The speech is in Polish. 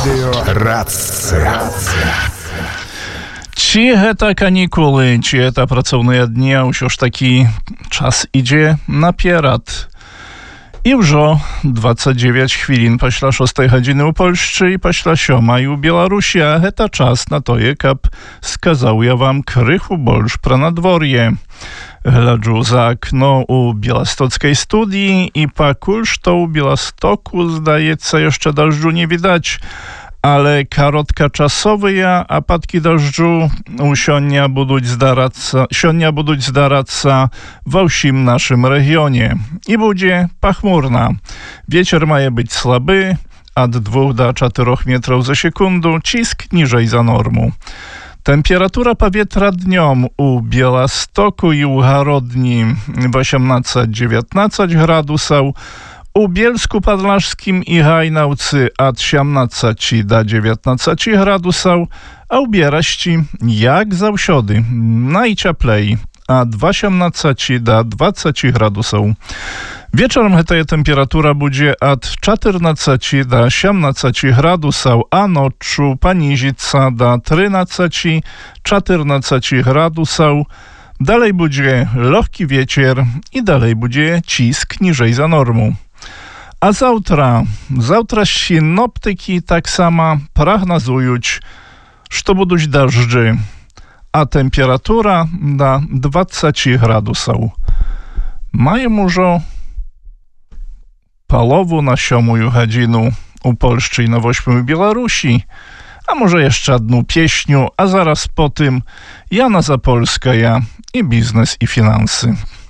Рацыя. Ці гэта канікулы, ці гэта працоўныя дні, ўсё ж такі час ідзе наперад. І ўжо 29 хвілін пасля 6 гадзіны ў Польшчы і пасля 7 у Беларусі, а гэта час на тое, каб сказаў я вам крыху больш пра надвор'е. Гляджу за акно ў беластоцкай студіі і пакуль што ў Беластоку, здаецца, яшчэ дажджу не відаць, ale krótkoczasowe apadki deszczu siądnia будуть zdarаться we всім naszym regionie i będzie pachmurna. Wieczór ma być słaby, od 2 do 4 metrów za sekundę, cisk niżej za normu. Temperatura powietrza dniom u Bielastoku i u Garodni 18-19 gradusów, u Bielsku Podlaskim i Hajnałcy od 18 do 19 gradusów, a u Bieraści, jak zawsiody, najcieplej, od 18 do 20 gradusów. Wieczorem ta temperatura będzie od 14 do 18 gradusów, a noczu poniżyca do 13-14 gradusów. Dalej będzie lekki wieczór i dalej będzie cisk niżej za normą. A zawtra synoptyki tak samo prognozują, że będą deszczy, a temperatura do 20 gradusów. Mają już połowę na 7 godzinę u Polski i na 8 Białorusi, a może jeszcze jedną pieśnię, a zaraz po tym Jana Zapolska i biznes i finanse.